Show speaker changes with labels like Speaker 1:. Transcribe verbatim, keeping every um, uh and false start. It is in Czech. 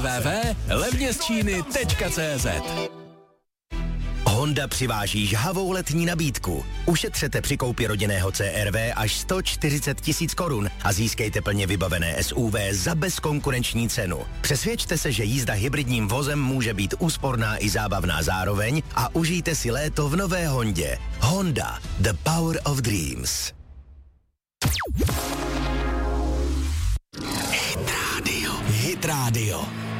Speaker 1: w w w tečka levně z číny tečka cé zet.
Speaker 2: Honda přiváží žhavou letní nabídku. Ušetřete při koupi rodinného C R V až sto čtyřicet tisíc korun a získejte plně vybavené S U V za bezkonkurenční cenu. Přesvědčte se, že jízda hybridním vozem může být úsporná i zábavná zároveň a užijte si léto v nové Hondě. Honda, the power of dreams. Hit Radio. Hit Radio.